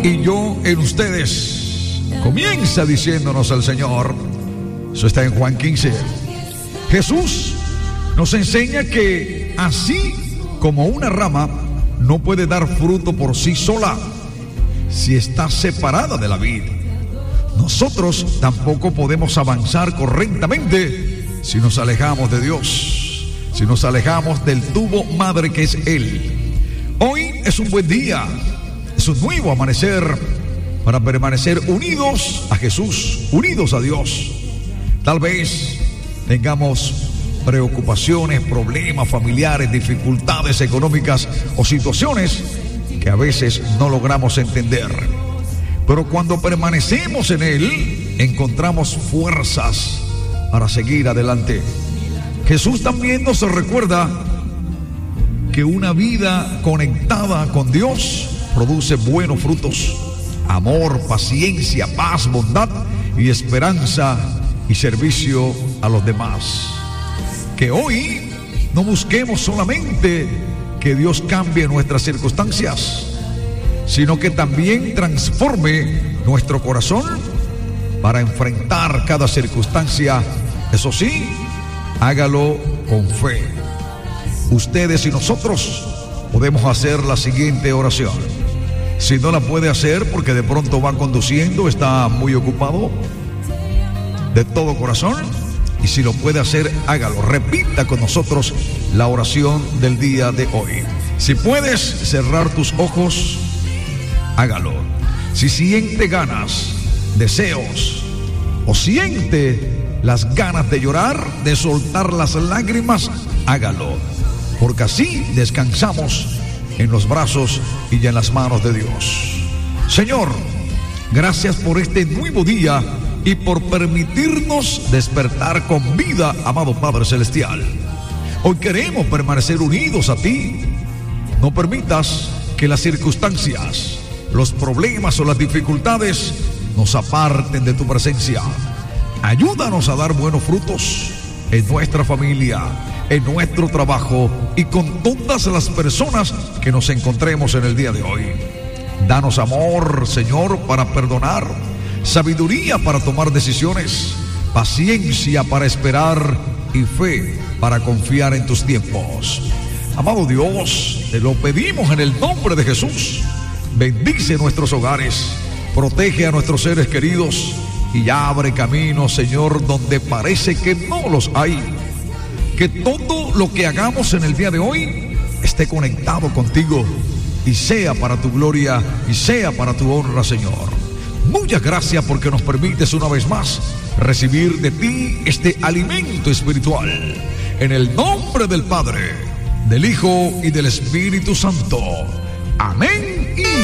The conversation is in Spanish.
y yo en ustedes. Comienza diciéndonos el Señor. Eso está en Juan 15. Jesús nos enseña que así como una rama no puede dar fruto por sí sola si está separada de la vid, nosotros tampoco podemos avanzar correctamente si nos alejamos de Dios, si nos alejamos del tubo madre que es Él. Hoy es un buen día, es un nuevo amanecer para permanecer unidos a Jesús, unidos a Dios. Tal vez tengamos preocupaciones, problemas familiares, dificultades económicas o situaciones que a veces no logramos entender. Pero cuando permanecemos en Él, encontramos fuerzas para seguir adelante. Jesús también nos recuerda que una vida conectada con Dios produce buenos frutos: amor, paciencia, paz, bondad y esperanza y servicio a los demás. Que hoy no busquemos solamente que Dios cambie nuestras circunstancias, sino que también transforme nuestro corazón para enfrentar cada circunstancia. Eso sí, hágalo con fe. Ustedes y nosotros podemos hacer la siguiente oración. Si no la puede hacer porque de pronto va conduciendo, está muy ocupado, de todo corazón, y si lo puede hacer, hágalo. Repita con nosotros la oración del día de hoy. Si puedes cerrar tus ojos, hágalo. Si siente ganas, deseos, o siente las ganas de llorar, de soltar las lágrimas, hágalo, porque así descansamos en los brazos y en las manos de Dios. Señor, gracias por este nuevo día y por permitirnos despertar con vida, amado Padre Celestial. Hoy queremos permanecer unidos a ti. No permitas que las circunstancias, los problemas o las dificultades nos aparten de tu presencia. Ayúdanos a dar buenos frutos en nuestra familia, en nuestro trabajo y con todas las personas que nos encontremos en el día de hoy. Danos amor, Señor, para perdonar, sabiduría para tomar decisiones, paciencia para esperar y fe para confiar en tus tiempos. Amado Dios, te lo pedimos en el nombre de Jesús. Bendice nuestros hogares, protege a nuestros seres queridos y abre caminos, Señor, donde parece que no los hay. Que todo lo que hagamos en el día de hoy esté conectado contigo y sea para tu gloria y sea para tu honra, Señor. Muchas gracias porque nos permites una vez más recibir de ti este alimento espiritual. En el nombre del Padre, del Hijo y del Espíritu Santo. Amén.